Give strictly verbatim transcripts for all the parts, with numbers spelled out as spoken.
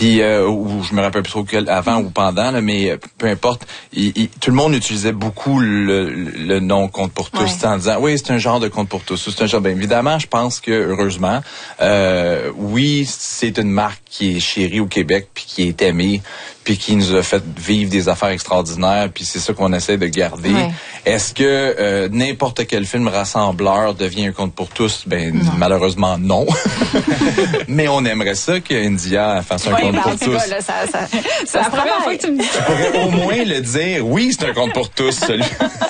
Puis euh, ou je me rappelle plus trop quel, avant ou pendant, là, mais peu importe, il, il, tout le monde utilisait beaucoup le, le nom compte pour tous, ouais. en disant oui, c'est un genre de compte pour tous. C'est un genre. Bien évidemment, je pense que heureusement, euh, oui, c'est une marque qui est chérie au Québec puis qui est aimée puis qui nous a fait vivre des affaires extraordinaires, puis c'est ça qu'on essaie de garder. Ouais. Est-ce que euh, n'importe quel film rassembleur devient un conte pour tous? Ben non. Malheureusement non. Mais on aimerait ça qu'India fasse un ouais, conte pour tous. Cas, là, ça, ça, c'est la première fois que tu me dis. Tu pourrais au moins le dire. Oui, c'est un conte pour tous, celui.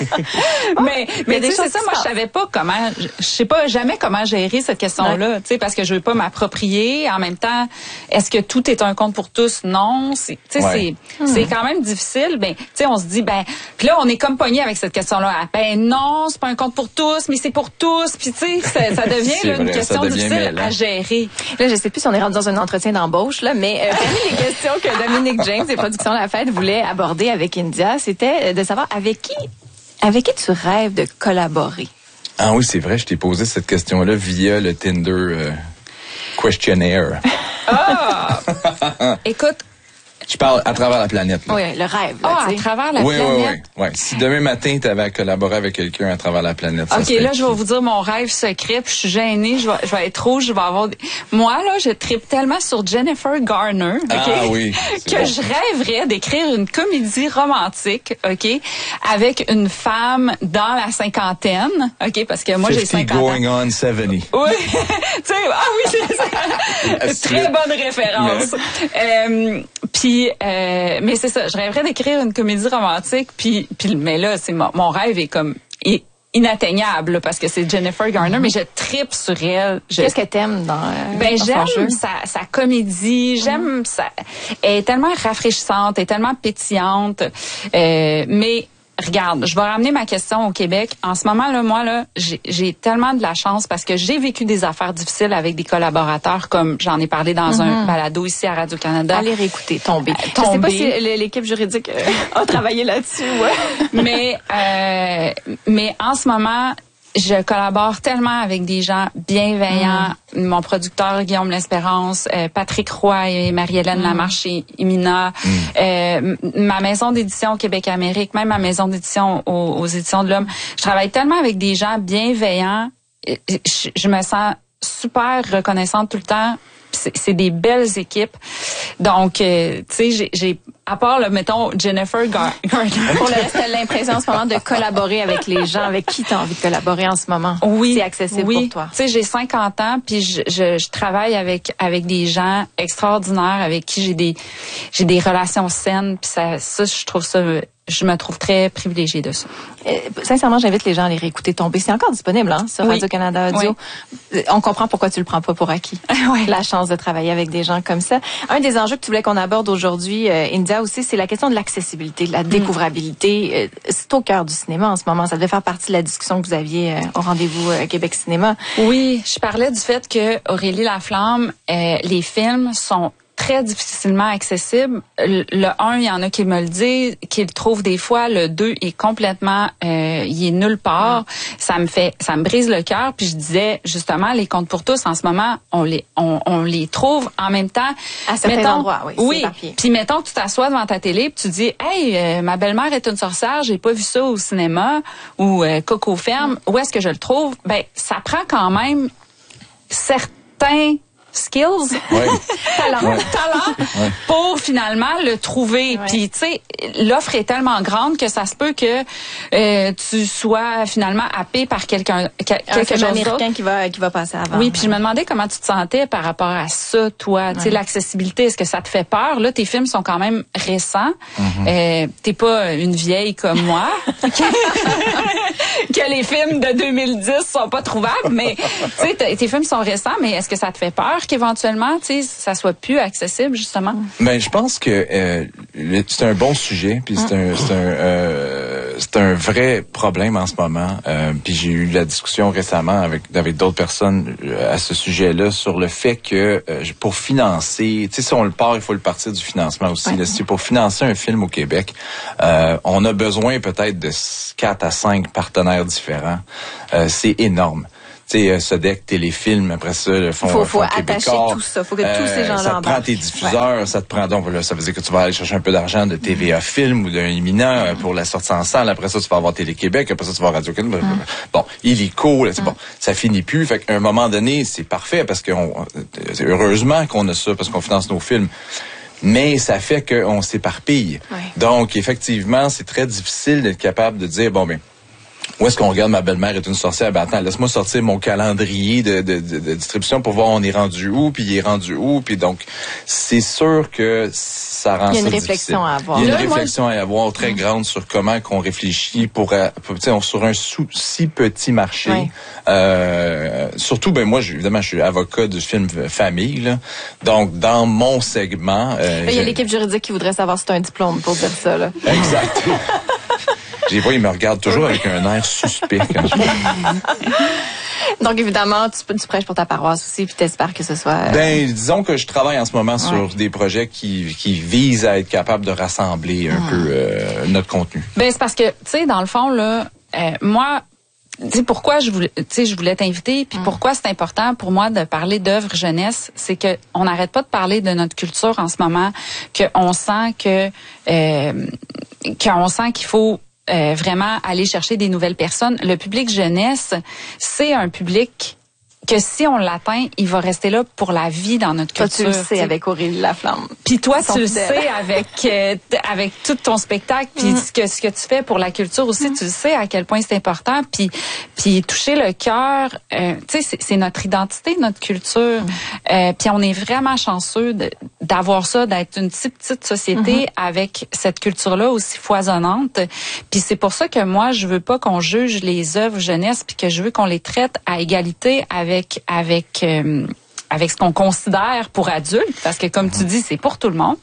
mais mais tu sais, c'est ça, moi je savais pas comment, je sais pas jamais comment gérer cette question-là, tu sais, parce que je veux pas m'approprier. En même temps, est-ce que tout est un conte pour tous? Non, c'est Ouais. C'est, c'est quand même difficile. Ben, tu sais, on se dit, ben, puis là, on est comme pogné avec cette question-là. Ben non, c'est pas un compte pour tous, mais c'est pour tous. Puis tu sais, ça, ça devient là, une vrai, question difficile mêlant. à gérer. Là, je sais plus si on est rendu dans un entretien d'embauche, là, mais euh, parmi les questions que Dominique James et Productions La Fête voulaient aborder avec India, c'était de savoir avec qui, avec qui tu rêves de collaborer. Ah oui, c'est vrai, je t'ai posé cette question-là via le Tinder euh, questionnaire. Ah! Écoute. Je parle à travers la planète. Là. Oui, le rêve. Ah, oh, à travers la oui, planète. Oui, oui, oui. Si demain matin, tu avais à collaborer avec quelqu'un à travers la planète. OK, là, je vais vous dire mon rêve secret, puis je suis gênée, je vais, je vais être rouge, je vais avoir... Des... Moi, là, je tripe tellement sur Jennifer Garner, OK? Ah oui. que bon. je rêverais d'écrire une comédie romantique, OK? Avec une femme dans la cinquantaine, OK? Parce que moi, j'ai cinquante ans. going on seventy. Oui. tu sais, ah oui, c'est ça. Très bonne référence. Euh, puis, euh, mais c'est ça, je rêverais d'écrire une comédie romantique, puis, puis mais là, c'est mon, mon rêve est comme est inatteignable là, parce que c'est Jennifer Garner, mm-hmm. mais je tripe sur elle. Je, Qu'est-ce que t'aimes dans euh, Ben dans j'aime sa, sa comédie, j'aime mm-hmm. sa, elle est tellement rafraîchissante, elle est tellement pétillante, euh, mais regarde, je vais ramener ma question au Québec. En ce moment, là, moi, là, j'ai, j'ai tellement de la chance parce que j'ai vécu des affaires difficiles avec des collaborateurs, comme j'en ai parlé dans mm-hmm. un balado ici à Radio-Canada. Allez réécouter, tomber. Euh, tomber. Je sais pas si l'équipe juridique a travaillé là-dessus. Ouais. mais, euh, mais en ce moment, je collabore tellement avec des gens bienveillants. Mm. Mon producteur Guillaume L'Espérance, euh, Patrick Roy et Marie-Hélène mm. Lamarche et Imina, mm. euh, ma maison d'édition Québec-Amérique, même ma maison d'édition aux, aux Éditions de l'Homme. Je travaille tellement avec des gens bienveillants. Je, je me sens super reconnaissante tout le temps. C'est, c'est des belles équipes. Donc, euh, tu sais, j'ai, j'ai, à part, là, mettons, Jennifer Gar- Garner. Pour le reste, t'as l'impression en ce moment de collaborer avec les gens avec qui t'as envie de collaborer en ce moment. Oui. C'est accessible oui. pour toi. Tu sais, j'ai cinquante ans, puis je, je, je travaille avec, avec des gens extraordinaires, avec qui j'ai des, j'ai des relations saines, puis ça, ça, je trouve ça, je me trouve très privilégiée de ça. Euh, sincèrement, j'invite les gens à aller réécouter Tomber. C'est encore disponible, hein, sur oui. Radio-Canada Audio. Oui. On comprend pourquoi tu le prends pas pour acquis. Oui. La chance de travailler avec des gens comme ça. Un des enjeux que tu voulais qu'on aborde aujourd'hui, euh, India aussi, c'est la question de l'accessibilité, de la découvrabilité. Mm. Euh, c'est au cœur du cinéma en ce moment. Ça devait faire partie de la discussion que vous aviez euh, au rendez-vous euh, Québec Cinéma. Oui, je parlais du fait que Aurélie Laflamme, euh, les films sont très difficilement accessible. Le, le un, il y en a qui me le disent, qui le trouvent des fois. Le deux est complètement, euh, il est nulle part. Ah. Ça me fait, ça me brise le cœur. Puis je disais justement, les comptes pour tous en ce moment, on les, on, on les trouve en même temps. À certains mettons, endroits, oui. Oui. Puis mettons que tu t'assois devant ta télé, puis tu dis, hey, euh, ma belle-mère est une sorcière, j'ai pas vu ça au cinéma ou euh, Coco Ferme. Mm. Où est-ce que je le trouve? Ben, ça prend quand même certains skills, oui. talent, oui. talent oui. pour finalement le trouver. Oui. Puis tu sais, l'offre est tellement grande que ça se peut que euh, tu sois finalement happé par quelqu'un, quelque chose américain qui va qui va passer avant. Oui, puis je me demandais comment tu te sentais par rapport à ça, toi. Tu sais, l'accessibilité, est-ce que ça te fait peur? Là, tes films sont quand même récents. Mm-hmm. Euh, t'es pas une vieille comme moi. que les films de deux mille dix sont pas trouvables, mais tu sais, tes films sont récents, mais est-ce que ça te fait peur qu'éventuellement, tu sais, ça soit plus accessible, justement? Ben, je pense que euh, c'est un bon sujet, puis c'est un, c'est un, euh, c'est un vrai problème en ce moment. Euh, puis j'ai eu la discussion récemment avec avec d'autres personnes à ce sujet-là sur le fait que euh, pour financer, tu sais, si on le part, il faut le partir du financement aussi. Ouais. Là, si pour financer un film au Québec, euh, on a besoin peut-être de quatre à cinq partenaires différents. Euh, c'est énorme. sais, Sodec, Téléfilm, après ça, le Fonds Faut, faut Fonds attacher Québécois. tout ça. Faut que tous ces gens-là Ça te embarquent. prend tes diffuseurs, ouais. ça te prend donc, là, ça veut dire que tu vas aller chercher un peu d'argent de T V A Film ou d'un Imminent mm. pour la sortie en salle. Après ça, tu vas avoir Télé-Québec. Après ça, tu vas avoir Radio-Canada. Mm. Bon, illico, là, c'est mm. bon. Ça finit plus. Fait qu'à un moment donné, c'est parfait parce que on, heureusement qu'on a ça parce qu'on finance nos films. Mais ça fait qu'on s'éparpille. Ouais. Donc, effectivement, c'est très difficile d'être capable de dire, bon, ben, où est-ce qu'on regarde ma belle-mère est une sorcière? Ben attends, laisse-moi sortir mon calendrier de, de, de, de distribution pour voir on est rendu où, puis il est rendu où. Puis donc, c'est sûr que ça rend ça difficile. Il y a une réflexion à avoir. Il y a une Là, réflexion moi, à avoir très mmh. grande sur comment qu'on réfléchit pour, pour tu sais, sur un sous, si petit marché. Oui. Euh, surtout, ben moi, je, évidemment, je suis avocat du film famille, là. Donc, dans mon segment... Euh, il y a l'équipe juridique qui voudrait savoir si tu as un diplôme pour dire ça, là. Exact. Je les vois, ils me regardent toujours avec un air suspect quand je Donc, évidemment, tu, tu prêches pour ta paroisse aussi, puis t'espères que ce soit... Euh... Ben, disons que je travaille en ce moment ouais. sur des projets qui, qui visent à être capable de rassembler un mmh. peu euh, notre contenu. Ben, c'est parce que, tu sais, dans le fond, là, euh, moi... Tu sais pourquoi je voulais, tu sais, je voulais t'inviter, puis mm. pourquoi c'est important pour moi de parler d'œuvres jeunesse, c'est que on n'arrête pas de parler de notre culture en ce moment, que on sent que, euh, qu'on sent qu'il faut euh, vraiment aller chercher des nouvelles personnes. Le public jeunesse, c'est un public que si on l'atteint, il va rester là pour la vie dans notre toi, culture. Tu le sais t'sais. Avec Aurélie Laflamme. Puis toi, tu le sais avec euh, avec tout ton spectacle, puis mm. ce que ce que tu fais pour la culture aussi, mm. tu le sais à quel point c'est important. Puis puis toucher le cœur, euh, tu sais, c'est, c'est notre identité, notre culture. Mm. Euh, puis on est vraiment chanceux de, d'avoir ça, d'être une petite petite société mm-hmm. avec cette culture-là aussi foisonnante. Puis c'est pour ça que moi, je veux pas qu'on juge les œuvres jeunesse, puis que je veux qu'on les traite à égalité avec avec avec euh, avec ce qu'on considère pour adultes, parce que comme tu dis, c'est pour tout le monde.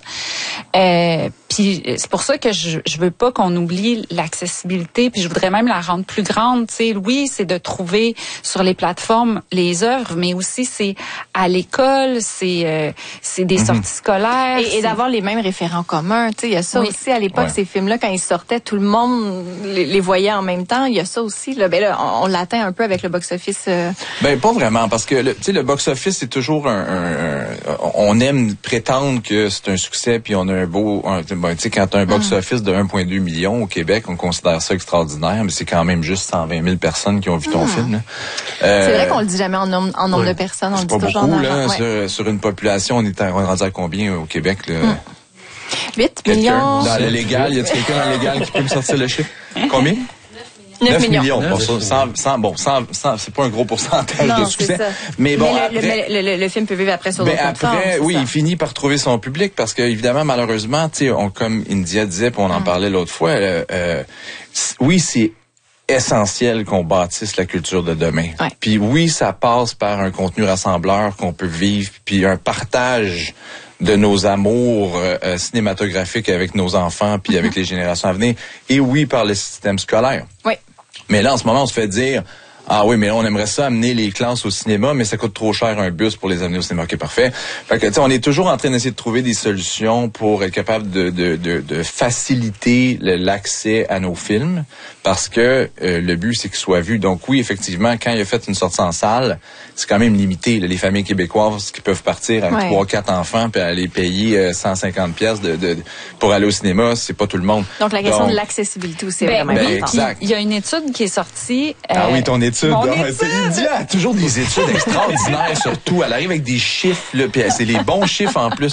Euh, puis c'est pour ça que je je veux pas qu'on oublie l'accessibilité, puis je voudrais même la rendre plus grande. Tu sais, oui, c'est de trouver sur les plateformes les œuvres, mais aussi c'est à l'école, c'est euh, c'est des mm-hmm. sorties scolaires, et, et d'avoir les mêmes référents communs. Tu sais, il y a ça oui. aussi à l'époque, ouais. ces films-là quand ils sortaient, tout le monde les, les voyait en même temps. Il y a ça aussi. Là, ben là, on, on l'atteint un peu avec le box-office. Euh... Ben pas vraiment, parce que tu sais, le box-office c'est toujours un, un, un, on aime prétendre que c'est un succès, puis on a un beau, un, ben, tu sais, quand t'as un box-office de un virgule deux million au Québec, on considère ça extraordinaire, mais c'est quand même juste cent vingt mille personnes qui ont vu ton mmh. film. Là. Euh, c'est vrai qu'on le dit jamais en nombre, en nombre ouais. de personnes, on c'est le dit pas toujours beaucoup, en là, ouais. sur, sur une population, on est rendu à combien au Québec, là? Mmh. huit millions. Dans le légal, y a-t-il quelqu'un dans le légal qui peut me sortir le chiffre? Combien? neuf millions. millions. Bon, ça, cent, cent, bon, cent, cent, c'est pas un gros pourcentage non, de succès. Mais bon, mais après, le, le, le, le film peut vivre après sur d'autres plateformes. Après, oui, ça. il finit par trouver son public parce que, évidemment, malheureusement, tu sais, on, comme India disait, puis on en mm. parlait l'autre fois, euh, euh, oui, c'est essentiel qu'on bâtisse la culture de demain. Ouais. Puis oui, ça passe par un contenu rassembleur qu'on peut vivre, puis un partage de nos amours euh, cinématographiques avec nos enfants puis mm-hmm. avec les générations à venir. Et oui, par le système scolaire. Oui. Mais là, en ce moment, on se fait dire, ah oui, mais là, on aimerait ça amener les classes au cinéma, mais ça coûte trop cher un bus pour les amener au cinéma. OK, parfait. Fait que, tu sais, on est toujours en train d'essayer de trouver des solutions pour être capable de, de, de, de faciliter le, l'accès à nos films, parce que euh, le but, c'est qu'ils soient vus. Donc oui, effectivement, quand il a fait une sortie en salle, c'est quand même limité. Là, les familles québécoises qui peuvent partir avec trois, ouais. quatre enfants puis aller payer euh, cent cinquante pièces de, de, pour aller au cinéma, c'est pas tout le monde. Donc la question Donc, de l'accessibilité aussi est ben, vraiment ben, importante. Exact. Il y a une étude qui est sortie. Euh, ah oui, ton étude. Mon ah, étude. C'est India, toujours des études extraordinaires surtout. Elle arrive avec des chiffres, là, puis c'est les bons chiffres en plus.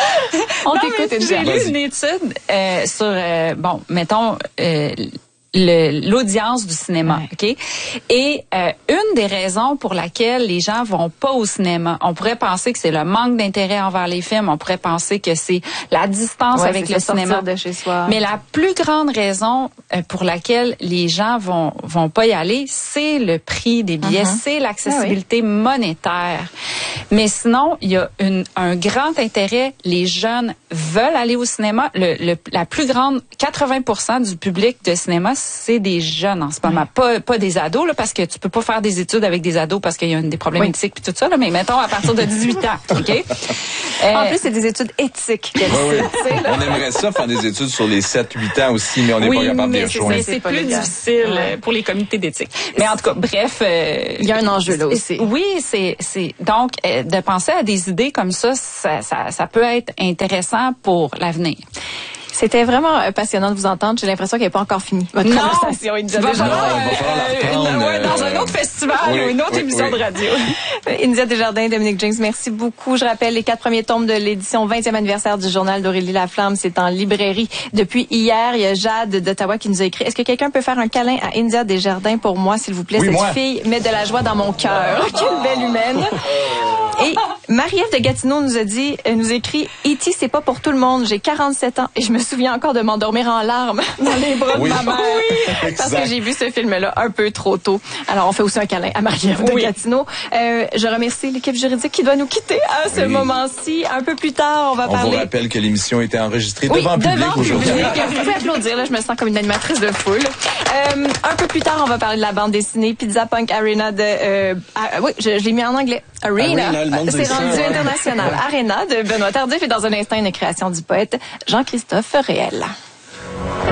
On t'écoute, India. J'ai lu une étude euh, sur, euh, bon, mettons. Euh, Le, l'audience du cinéma, ouais. OK? Et euh, une des raisons pour laquelle les gens vont pas au cinéma, on pourrait penser que c'est le manque d'intérêt envers les films, on pourrait penser que c'est la distance ouais, avec le cinéma. De chez soi. Mais la plus grande raison euh, pour laquelle les gens vont vont pas y aller, c'est le prix des billets, mm-hmm. c'est l'accessibilité ah oui. monétaire. Mais sinon, il y a une, un grand intérêt. Les jeunes veulent aller au cinéma. Le, le, la plus grande, quatre-vingts pour cent du public de cinéma, c'est des jeunes en ce moment. Oui. Pas, pas des ados, là, parce que tu peux pas faire des études avec des ados parce qu'il y a des problèmes oui. éthiques puis tout ça, là, mais mettons à partir de dix-huit ans, OK? Euh, en plus, c'est des études éthiques. Oui, oui. On aimerait ça faire des études sur les sept huit ans aussi, mais on n'est oui, pas capable de les rejoindre. C'est, c'est plus difficile ouais. pour les comités d'éthique. Mais en tout cas, bref... Euh, il y a un enjeu là aussi. Oui, c'est... c'est donc, euh, de penser à des idées comme ça, ça, ça, ça peut être intéressant pour l'avenir. C'était vraiment passionnant de vous entendre. J'ai l'impression qu'elle n'est pas encore finie, votre non, conversation. Il va falloir, euh, ouais, dans un autre festival oui, ou une autre oui, émission oui. de radio. India Desjardins, Dominique James, merci beaucoup. Je rappelle les quatre premiers tomes de l'édition vingtième anniversaire du journal d'Aurélie Laflamme. C'est en librairie depuis hier. Il y a Jade d'Ottawa qui nous a écrit. Est-ce que quelqu'un peut faire un câlin à India Desjardins pour moi, s'il vous plaît? Oui, Cette moi. fille met de la joie dans mon cœur. Quelle belle humaine. Et Marie-Ève de Gatineau nous a dit, nous écrit, E T c'est pas pour tout le monde. J'ai quarante-sept ans et je me souviens encore de m'endormir en larmes dans les bras oui. de ma mère. Oui, parce que j'ai vu ce film-là un peu trop tôt. Alors, on fait aussi un câlin à Marie-Ève de oui. Gatineau. Euh, je remercie l'équipe juridique qui doit nous quitter à ce oui. moment-ci. Un peu plus tard, on va on parler... On vous rappelle que l'émission était enregistrée oui, devant, devant public aujourd'hui. Vous pouvez applaudir, là, je me sens comme une animatrice de foule. Euh, un peu plus tard, on va parler de la bande dessinée Pizza Punk Arena de... Euh, ah, oui, je, je l'ai mis en anglais. Arena, Arena c'est rendu international. Arena de Benoît Tardif et dans un instant, une création du poète Jean-Christophe Réel.